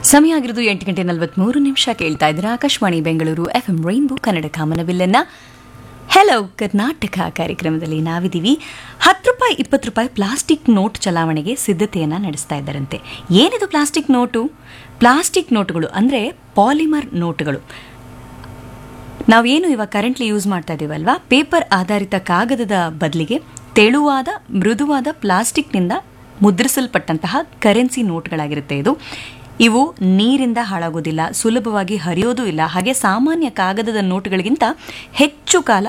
ಸಮಯ ಆಗಿರೋದು 8:43 ಕೇಳ್ತಾ ಇದ್ರೆ Akashvani Bengaluru FM rainbow Kannada ಕಾಮನಬಿಲ್ಲನ್ನ hello Karnataka ಕಾರ್ಯಕ್ರಮದಲ್ಲಿ ನಾವಿದ್ದೀವಿ. 10 ರೂಪಾಯಿ 20 ರೂಪಾಯಿ ಪ್ಲಾಸ್ಟಿಕ್ ನೋಟ್ ಚಲಾವಣೆಗೆ ಸಿದ್ಧತೆಯನ್ನ ನಡೆಸ್ತಾ ಇದ್ದಾರಂತೆ. ಏನಿದು ಪ್ಲಾಸ್ಟಿಕ್ ನೋಟು? ಪ್ಲಾಸ್ಟಿಕ್ ನೋಟುಗಳು ಅಂದರೆ ಪಾಲಿಮರ್ ನೋಟುಗಳು. ನಾವೇನು ಇವಾಗ ಕರೆಂಟ್ಲಿ ಯೂಸ್ ಮಾಡ್ತಾ ಇದ್ದೀವಲ್ವಾ, ಪೇಪರ್ ಆಧಾರಿತ ಕಾಗದದ ಬದಲಿಗೆ ತೆಳುವಾದ ಮೃದುವಾದ ಪ್ಲಾಸ್ಟಿಕ್ನಿಂದ ಮುದ್ರಿಸಲ್ಪಟ್ಟಂತಹ ಕರೆನ್ಸಿ ನೋಟ್ಗಳಾಗಿರುತ್ತೆ ಇದು. ಇವು ನೀರಿಂದ ಹಾಳಾಗೋದಿಲ್ಲ, ಸುಲಭವಾಗಿ ಹರಿಯೋದೂ ಇಲ್ಲ, ಹಾಗೆ ಸಾಮಾನ್ಯ ಕಾಗದದ ನೋಟುಗಳಿಗಿಂತ ಹೆಚ್ಚು ಕಾಲ